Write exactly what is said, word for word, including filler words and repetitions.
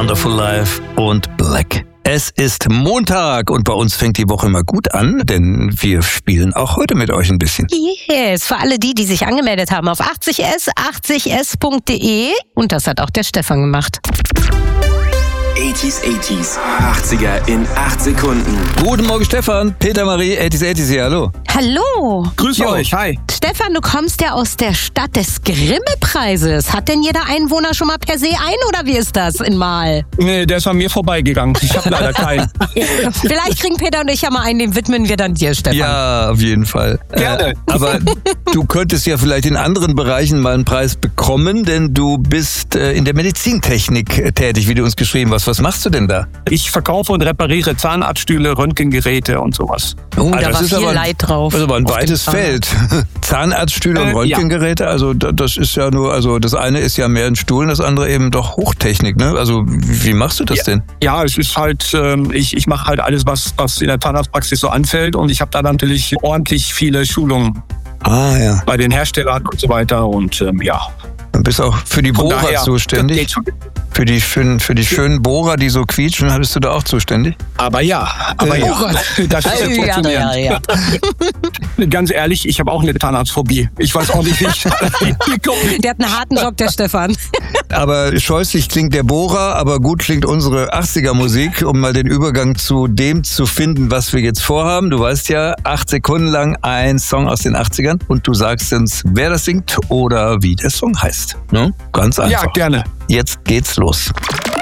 Wonderful Life und Black. Es ist Montag und bei uns fängt die Woche mal gut an, denn wir spielen auch heute mit euch ein bisschen. Yes, für alle die, die sich angemeldet haben auf achtzig s, achtzig s punkt de und das hat auch der Stefan gemacht. achtziger, achtziger, achtziger in acht Sekunden. Guten Morgen Stefan, Peter Marie, achtziger, achtziger hier, hallo. Hallo. Grüß Jo. euch, hi. Stefan, du kommst ja aus der Stadt des Grimme-Preises. Hat denn jeder Einwohner schon mal per se einen oder wie ist das in Mal? Nee, der ist an mir vorbeigegangen. Ich habe leider keinen. Vielleicht kriegen Peter und ich ja mal einen, den widmen wir dann dir, Stefan. Ja, auf jeden Fall. Gerne. Äh, aber du könntest ja vielleicht in anderen Bereichen mal einen Preis bekommen, denn du bist äh, in der Medizintechnik äh, tätig, wie du uns geschrieben hast. Was machst du denn da? Ich verkaufe und repariere Zahnarztstühle, Röntgengeräte und sowas. Oh, Ah, da das war ist viel aber ein- Leid drauf. Das ist aber ein auf dem weites Zahnarzt. Feld. Zahnarztstühle und Äh, Röntgengeräte, also da- das ist ja nur, also das eine ist ja mehr ein Stuhl, das andere eben doch Hochtechnik, ne? Also wie wie machst du das denn? Ja, es ist halt, ähm, ich, ich mache halt alles, was, was in der Zahnarztpraxis so anfällt und ich habe da natürlich ordentlich viele Schulungen Ah ja. bei den Herstellern und so weiter und ähm, ja. Du bist auch für die Von Bohrer daher, das zuständig. geht schon. Für die schönen, für die schönen Bohrer, die so quietschen, bist du da auch zuständig? Aber ja, aber Äh, ja, oh Gott. das ist Ja, jetzt ja, funktioniert. ja, ja. Ganz ehrlich, ich habe auch eine Zahnarztphobie. Ich weiß auch nicht, wie ich die kommt. Der hat einen harten Job, der Stefan. Aber scheußlich klingt der Bohrer, aber gut klingt unsere achtziger Musik, um mal den Übergang zu dem zu finden, was wir jetzt vorhaben. Du weißt ja, acht Sekunden lang ein Song aus den achtzigern und du sagst uns, wer das singt oder wie der Song heißt. Ne? Ganz einfach. Ja, gerne. Jetzt geht's los.